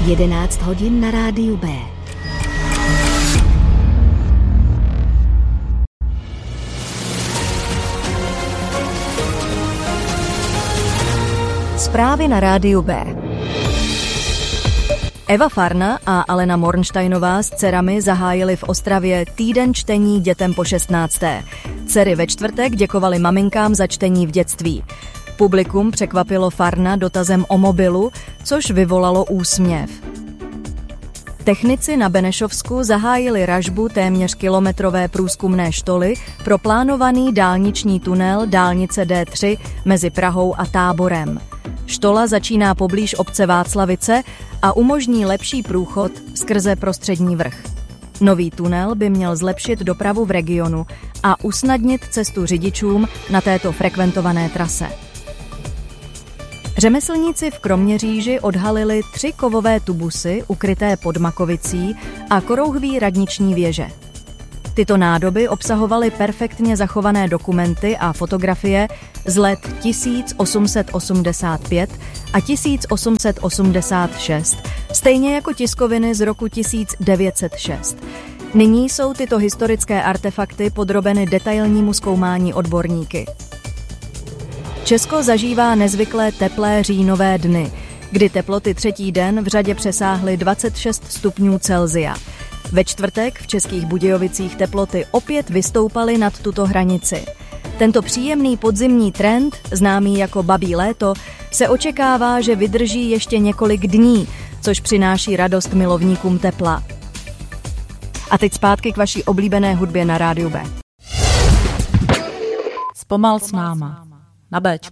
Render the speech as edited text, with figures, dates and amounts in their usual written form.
11 hodin na rádiu B. Zprávy na rádiu B. Eva Farna a Alena Mornsteinová s dcerami zahájili v Ostravě týden čtení dětem po 16. Dcery ve čtvrtek děkovaly maminkám za čtení v dětství. Publikum překvapilo Farna dotazem o mobilu, což vyvolalo úsměv. Technici na Benešovsku zahájili ražbu téměř kilometrové průzkumné štoly pro plánovaný dálniční tunel dálnice D3 mezi Prahou a Táborem. Štola začíná poblíž obce Václavice a umožní lepší průchod skrze Prostřední vrch. Nový tunel by měl zlepšit dopravu v regionu a usnadnit cestu řidičům na této frekventované trase. Řemeslníci v Kroměříži odhalili 3 kovové tubusy ukryté pod Makovicí a korouhví radniční věže. Tyto nádoby obsahovaly perfektně zachované dokumenty a fotografie z let 1885 a 1886, stejně jako tiskoviny z roku 1906. Nyní jsou tyto historické artefakty podrobeny detailnímu zkoumání odborníky. Česko zažívá nezvyklé teplé říjnové dny, kdy teploty třetí den v řadě přesáhly 26 stupňů Celsia. Ve čtvrtek v Českých Budějovicích teploty opět vystoupaly nad tuto hranici. Tento příjemný podzimní trend, známý jako babí léto, se očekává, že vydrží ještě několik dní, což přináší radost milovníkům tepla. A teď zpátky k vaší oblíbené hudbě na rádiu B. Zpomal s náma na Béčku.